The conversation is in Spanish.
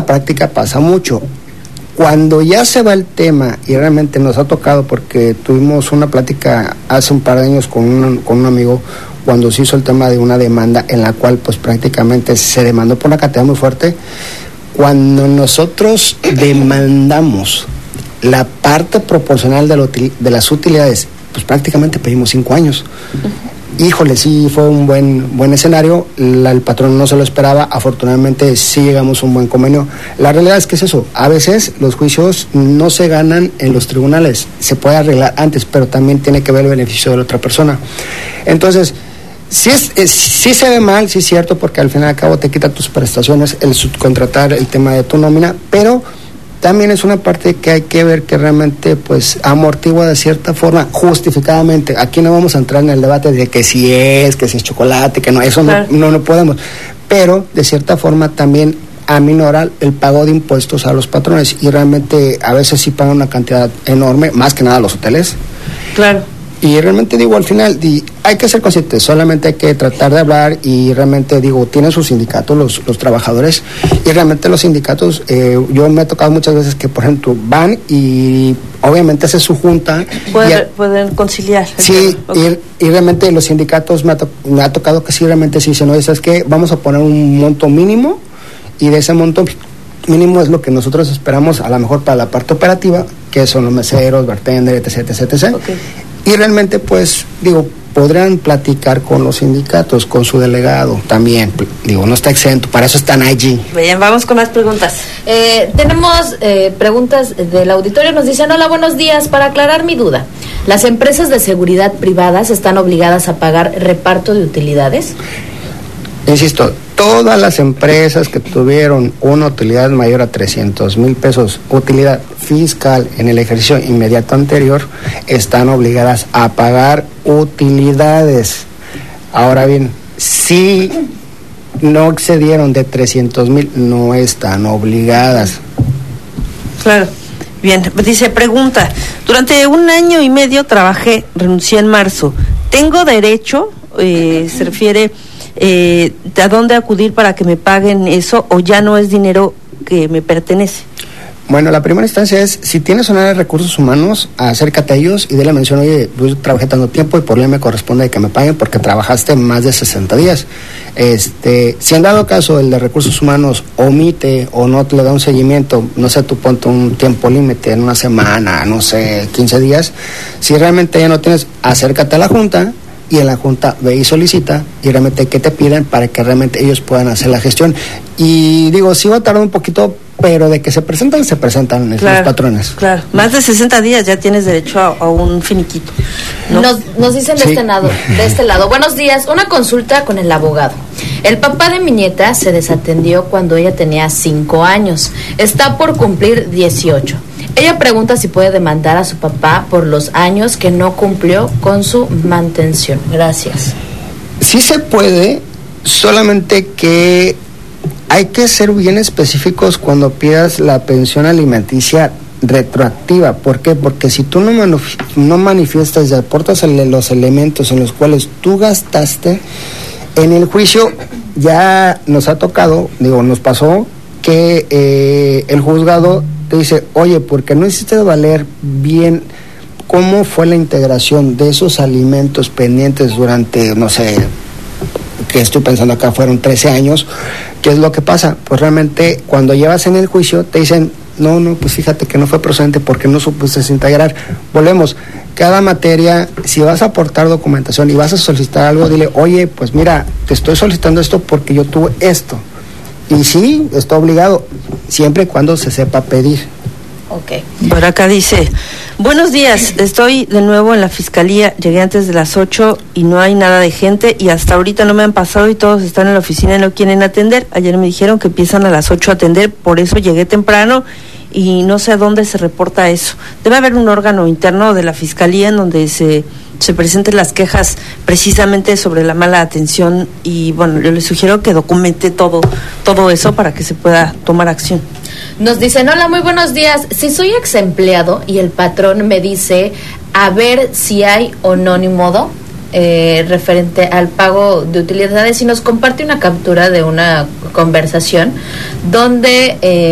la práctica pasa mucho. Cuando ya se va el tema, y realmente nos ha tocado, porque tuvimos una plática hace un par de años con un amigo, cuando se hizo el tema de una demanda en la cual pues prácticamente se demandó por una cantidad muy fuerte. Cuando nosotros demandamos la parte proporcional de las utilidades, pues prácticamente pedimos 5 años. Híjole, sí fue un buen escenario, el patrón no se lo esperaba, afortunadamente sí llegamos a un buen convenio. La realidad es que es eso, a veces los juicios no se ganan en los tribunales, se puede arreglar antes, pero también tiene que ver el beneficio de la otra persona. Entonces, sí se ve mal, sí es cierto, porque al fin y al cabo te quita tus prestaciones, el subcontratar el tema de tu nómina, pero también es una parte que hay que ver que realmente pues amortigua de cierta forma, justificadamente. Aquí no vamos a entrar en el debate de que si es chocolate, que no, eso claro. no podemos, pero de cierta forma también aminora el pago de impuestos a los patrones, y realmente a veces sí pagan una cantidad enorme, más que nada los hoteles. Claro. Y realmente digo, al final, hay que ser conscientes, solamente hay que tratar de hablar, y realmente digo, tienen sus sindicatos los trabajadores, y realmente los sindicatos, yo me ha tocado muchas veces que, por ejemplo, van y obviamente hace su junta. Pueden conciliar. Sí, okay. y realmente los sindicatos me ha tocado que sí, realmente sí dicen, oye, ¿sabes qué? Vamos a poner un monto mínimo, y de ese monto mínimo es lo que nosotros esperamos, a lo mejor para la parte operativa, que son los meseros, bartender, etc. Okay. Y realmente, pues, digo, podrán platicar con los sindicatos, con su delegado también. Digo, no está exento, para eso están allí. Bien, vamos con más preguntas. Tenemos preguntas del auditorio. Nos dicen, hola, buenos días. Para aclarar mi duda, ¿las empresas de seguridad privadas están obligadas a pagar reparto de utilidades? Insisto, todas las empresas que tuvieron una utilidad mayor a 300,000 pesos, utilidad fiscal en el ejercicio inmediato anterior, están obligadas a pagar utilidades. Ahora bien, si no excedieron de 300,000, no están obligadas. Claro. Bien, dice, pregunta, durante 1 año y medio trabajé, renuncié en marzo. ¿Tengo derecho, se refiere, a dónde acudir para que me paguen eso, o ya no es dinero que me pertenece? Bueno, la primera instancia es, si tienes un área de recursos humanos, acércate a ellos y dile la mención, oye, yo trabajé tanto tiempo y por ley me corresponde que me paguen porque trabajaste más de 60 días. Si en dado caso el de recursos humanos omite o no te le da un seguimiento, no sé, tú ponte un tiempo límite en una semana, no sé, 15 días, si realmente ya no tienes, acércate a la junta, y en la junta ve y solicita, y realmente qué te piden para que realmente ellos puedan hacer la gestión. Y digo, sí va a tardar un poquito, pero de que se presentan claro, los patrones. Claro, más de 60 días ya tienes derecho a un finiquito, ¿no? Nos dicen de, sí. de este lado, buenos días, una consulta con el abogado. El papá de mi nieta se desatendió cuando ella tenía 5 años, está por cumplir 18. Ella pregunta si puede demandar a su papá por los años que no cumplió con su mantención. Gracias. Sí se puede, solamente que hay que ser bien específicos cuando pidas la pensión alimenticia retroactiva. ¿Por qué? Porque si tú no manifiestas y aportas los elementos en los cuales tú gastaste, en el juicio ya nos ha tocado, nos pasó que el juzgado te dice, oye, porque no hiciste valer bien cómo fue la integración de esos alimentos pendientes durante, no sé, que estoy pensando acá, fueron 13 años, ¿qué es lo que pasa? Pues realmente cuando llevas en el juicio te dicen, no, pues fíjate que no fue procedente porque no supiste integrar. Volvemos, cada materia, si vas a aportar documentación y vas a solicitar algo, dile, oye, pues mira, te estoy solicitando esto porque yo tuve esto. Y sí, está obligado, siempre y cuando se sepa pedir. Ok. Por acá dice, buenos días, estoy de nuevo en la fiscalía, llegué antes de las 8 y no hay nada de gente y hasta ahorita no me han pasado y todos están en la oficina y no quieren atender. Ayer me dijeron que empiezan a las 8 a atender, por eso llegué temprano y no sé a dónde se reporta eso. Debe haber un órgano interno de la fiscalía en donde se presenten las quejas precisamente sobre la mala atención y bueno, yo les sugiero que documente todo eso para que se pueda tomar acción. Nos dicen, hola, muy buenos días, si soy ex empleado y el patrón me dice a ver si hay o no ni modo referente al pago de utilidades y nos comparte una captura de una conversación donde